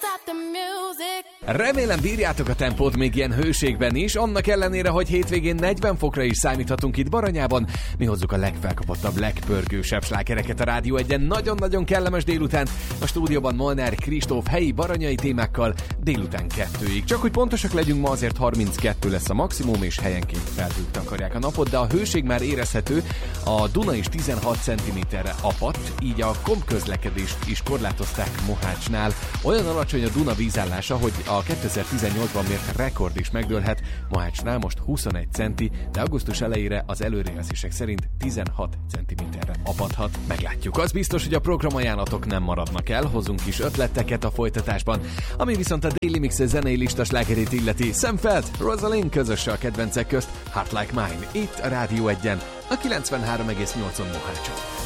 Remélem bírjátok a tempót még ilyen hőségben is, annak ellenére, hogy hétvégén 40 fokra is számíthatunk itt Baranyában. Mi hozzuk a legfelkapottabb, legpörgősebb slágereket a Rádió Egyen. Nagyon-nagyon kellemes délután. A stúdióban Molnár Kristóf helyi baranyai témákkal délután 2-ig. Csak hogy pontosak legyünk, ma azért 32 lesz a maximum, és helyenként felhők takarják a napot, de a hőség már érezhető. A Duna is 16 cm-re apadt, így a kompközlekedést is korlátozták Mohácsnál. Olyan alacsony a Duna vízállása, hogy a 2018-ban mért rekord is megdőlhet. Mohácsnál most 21 centi, de augusztus elejére az előrejelzések szerint 16 cm-re apadhat. Meglátjuk. Az biztos, hogy a programajánlatok nem maradnak el, hozunk is ötleteket a folytatásban. Ami viszont a Daily Mix zenei lista slágerét illeti, Sam Feldt, Rosalind közöse a kedvencek közt, Heart Like Mine, itt a Rádió Egyen, a 93,8-on Mohácson.